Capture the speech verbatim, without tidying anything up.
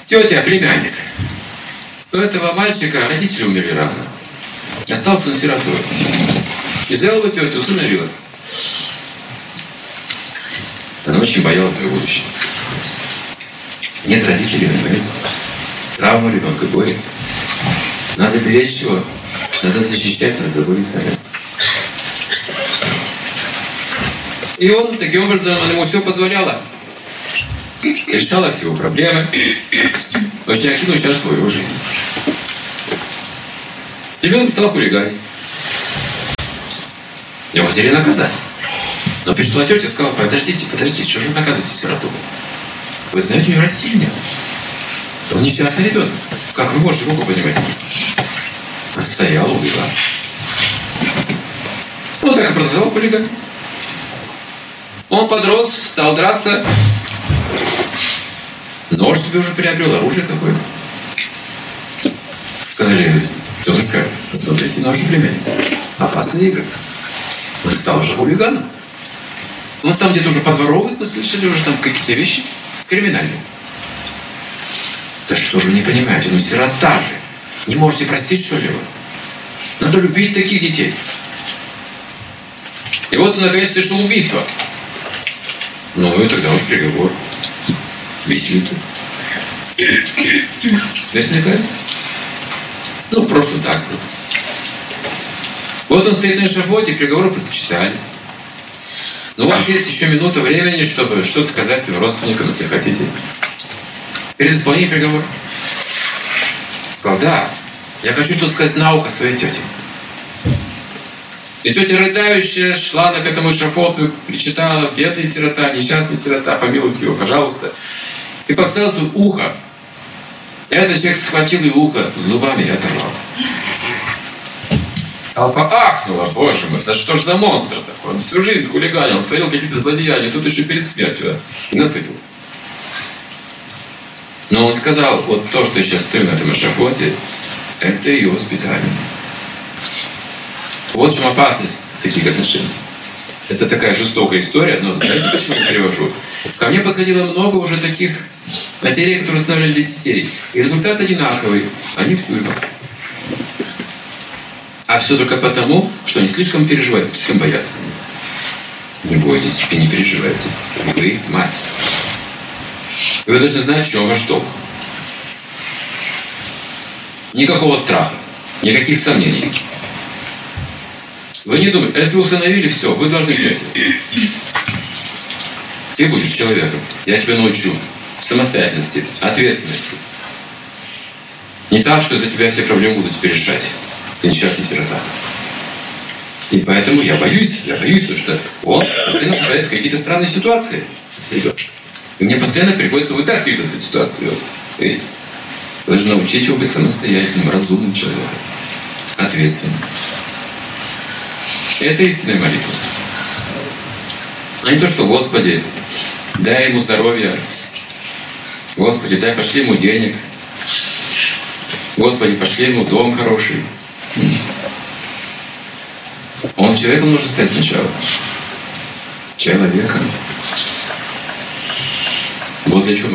Тетя, племянник. У этого мальчика родители умерли рано. Остался он сиротой. И взял бы тетю, усыновила. Она очень боялась своего будущего. Нет родителей, понимаете? Травма ребенка, горе. Надо беречь его. Надо защищать, надо заботиться о нем. И он, таким образом, она ему все позволяла. Решала все его проблемы. Очень активно участвовала в его жизни. Ребенок стал хулиганить. Его хотели наказать. Но пришла тетя и сказала: подождите, подождите, что же вы наказываете сироту? Вы знаете, у него родителей нет. Он несчастный ребенок. Как вы можете руку поднимать? Стоял, убила. Он так и продолжал хулиганить. Он подрос, стал драться. Нож себе уже приобрел, оружие какое-то. Сказали: тетушка, посмотрите на вашу племянника. Опасные игры. Он стал уже хулиганом. Он там где-то уже подворовывает, мы слышали уже там какие-то вещи криминальные. Да что же вы не понимаете? Ну сирота же. Не можете простить, что ли, вы? Надо любить таких детей. И вот он наконец решил убийство. Ну и тогда уж приговор. Виселица. Смертная казнь. Ну, в прошлом так. Вот он стоит на эшафоте, приговоры постучали. Но у вас есть еще минута времени, чтобы что-то сказать своим родственникам, если хотите. Перед исполнением приговора. Сказал: да, я хочу что-то сказать на ухо своей тете. И тетя рыдающая шла к этому эшафоту, причитала: бедный сирота, несчастный сирота, помилуйте его, пожалуйста. И подставил свое ухо. И этот человек схватил ее ухо зубами и оторвал. Толпа ахнула: боже мой, да что ж за монстр такой? Он всю жизнь хулиганил, он творил какие-то злодеяния, тут еще перед смертью. И насытился. Но он сказал: вот то, что я сейчас стою на этом эшафоте, это ее воспитание. Вот в чем опасность таких отношений. Это такая жестокая история, но знаете, почему я перевожу? Ко мне подходило много уже таких матерей, которые устанавливали детей. И результат одинаковый. Они в тюрьмах. А все только потому, что они слишком переживают, слишком боятся. Не бойтесь и не переживайте. Вы мать. И вы должны знать, в чем ваш долг. Никакого страха, никаких сомнений. Вы не думаете, если вы усыновили, все, вы должны взять. Ты будешь человеком. Я тебя научу самостоятельности, ответственности. Не так, что за тебя все проблемы будут теперь решать. Ты несчастный сирота. И поэтому я боюсь, я боюсь, потому что он постоянно попадает в какие-то странные ситуации. И мне постоянно приходится вытаскивать эту ситуацию. Видите? Вы должны научить его быть самостоятельным, разумным человеком. Ответственным. Это истинная молитва. А не то, что: Господи, дай ему здоровье. Господи, дай, пошли ему денег. Господи, пошли ему дом хороший. Он человеком нужно стать сначала. Человеком. Вот для чего молитва.